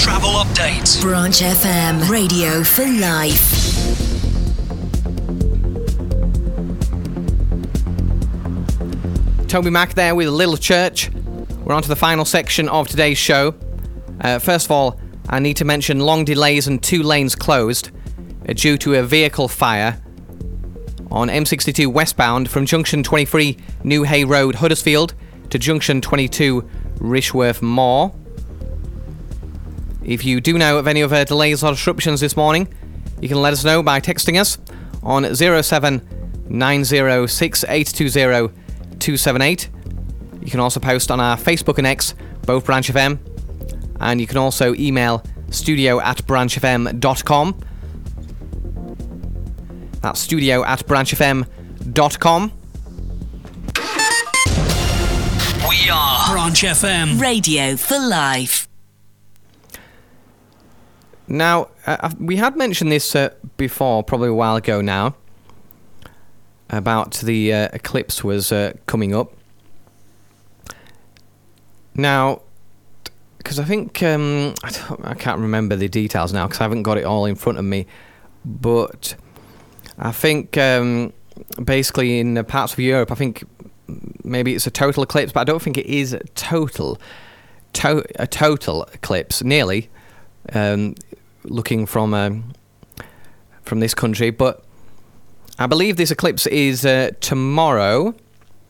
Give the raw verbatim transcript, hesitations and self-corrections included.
travel update. Branch F M, radio for life. Toby Mac there with Little Church. We're on to the final section of today's show. Uh, first of all, I need to mention long delays and two lanes closed uh, due to a vehicle fire on M sixty-two westbound from Junction twenty-three New Hay Road, Huddersfield, to Junction twenty-two Rishworth Moor. If you do know of any other delays or disruptions this morning, you can let us know by texting us on zero seven nine zero six eight two zero two seven eight. You can also post on our Facebook and X, both Branch F M, and you can also email studio at branch f m dot com. That's studio at branch f m dot com. We are Branch F M, radio for life. Now, uh, we had mentioned this uh, before, probably a while ago now, about the uh, eclipse was uh, coming up. Now, because I think, um, I, don't, I can't remember the details now because I haven't got it all in front of me, but I think um, basically in the parts of Europe, I think maybe it's a total eclipse, but I don't think it is a total, to- a total eclipse, nearly, um, looking from um, from this country, but I believe this eclipse is uh, tomorrow,